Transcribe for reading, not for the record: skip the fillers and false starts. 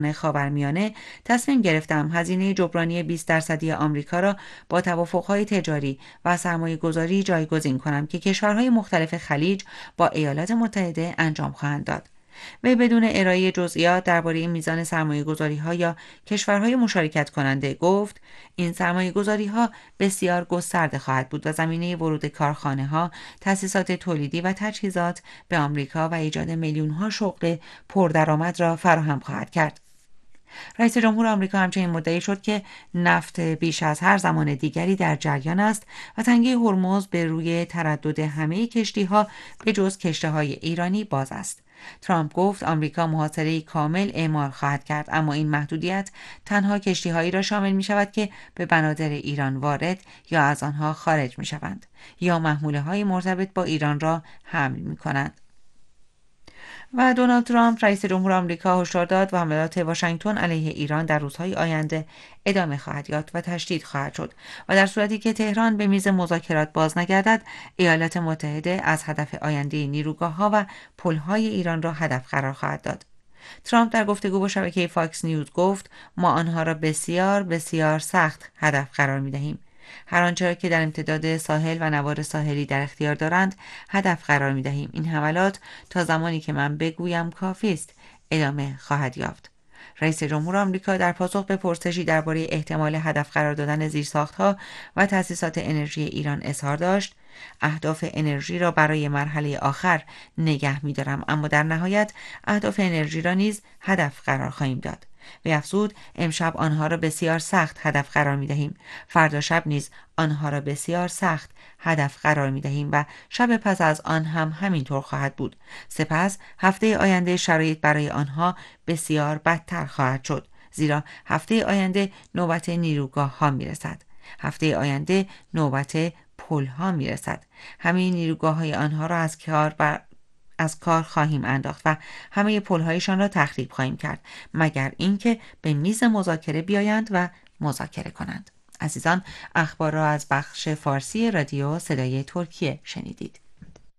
خاورمیانه تصمیم گرفتم هزینه جبرانی 20% آمریکا را با توافقهای تجاری و سرمایه‌گذاری جایگزین کنم که کشورهای مختلف خلیج با ایالات متحده انجام خواهند داد. وی بدون ارائه جزئیات درباره میزان سرمایه‌گذاری‌ها یا کشورهای مشارکت کننده گفت این سرمایه‌گذاری‌ها بسیار گسترده خواهد بود و زمینه ورود کارخانه‌ها، تأسیسات تولیدی و تجهیزات به آمریکا و ایجاد میلیون‌ها شغل پردرآمد را فراهم خواهد کرد. رئیس جمهور آمریکا همچنین مدعی شد که نفت بیش از هر زمان دیگری در جریان است و تنگه هرمز به روی تردد همه کشتی‌ها به جز کشتی‌های ایرانی باز است. ترامپ گفت آمریکا محاصره کامل اعمال خواهد کرد، اما این محدودیت تنها کشتی‌هایی را شامل می‌شود که به بنادر ایران وارد یا از آنها خارج می‌شوند یا محموله‌های مرتبط با ایران را حمل می‌کنند. و دونالد ترامپ رئیس جمهور آمریکا هشدار داد و حملات واشنگتن علیه ایران در روزهای آینده ادامه خواهد یافت و تشدید خواهد شد و در صورتی که تهران به میز مذاکرات باز نگردد ایالات متحده از هدف آینده نیروگاه‌ها و پل‌های ایران را هدف قرار خواهد داد. ترامپ در گفتگو با شبکه فاکس نیوز گفت ما آنها را بسیار بسیار سخت هدف قرار می‌دهیم. هر آنچه را که در امتداد ساحل و نوار ساحلی در اختیار دارند هدف قرار می دهیم. این حملات تا زمانی که من بگویم کافی است ادامه خواهد یافت. رئیس جمهور آمریکا در پاسخ به پرسشی درباره احتمال هدف قرار دادن زیرساختها و تأسیسات انرژی ایران اظهار داشت اهداف انرژی را برای مرحله آخر نگه می دارم، اما در نهایت اهداف انرژی را نیز هدف قرار خواهیم داد. وی افزود امشب آنها را بسیار سخت هدف قرار می دهیم. فردا شب نیز آنها را بسیار سخت هدف قرار می دهیم و شب پس از آن هم همینطور خواهد بود. سپس هفته آینده شرایط برای آنها بسیار بدتر خواهد شد، زیرا هفته آینده نوبت نیروگاه ها می رسد. هفته آینده نوبت پل ها می رسد. همه نیروگاه های آنها را از کار خواهیم انداخت و همه پل‌هایشان را تخریب خواهیم کرد مگر اینکه به میز مذاکره بیایند و مذاکره کنند. عزیزان، اخبار را از بخش فارسی رادیو صدای ترکیه شنیدید.